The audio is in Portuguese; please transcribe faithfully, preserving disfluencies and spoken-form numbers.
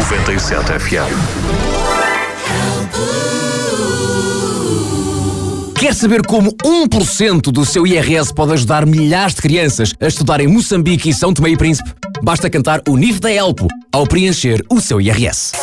noventa e sete F M. Quer saber como um por cento do seu I R S pode ajudar milhares de crianças a estudar em Moçambique e São Tomé e Príncipe? Basta cantar o N I F da Elpo ao preencher o seu I R S.